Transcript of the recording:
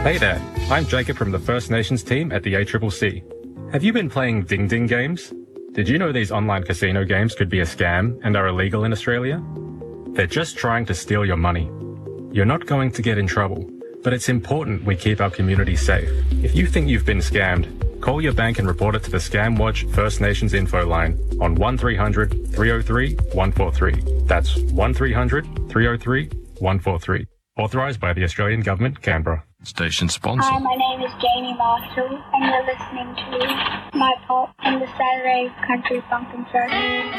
Hey there, I'm Jacob from the First Nations team at the ACCC. Have you been playing Ding Ding games? Did you know these online casino games could be a scam and are illegal in Australia? They're just trying to steal your money. You're not going to get in trouble, but it's important we keep our community safe. If you think you've been scammed, call your bank and report it to the Scamwatch First Nations info line on 1300 303 143. That's 1300 303 143. Authorised by the Australian Government, Canberra. Station sponsor. Hi, my name is Jamie Marshall, and you're listening to My Pop and the Saturday Country Funk and Show.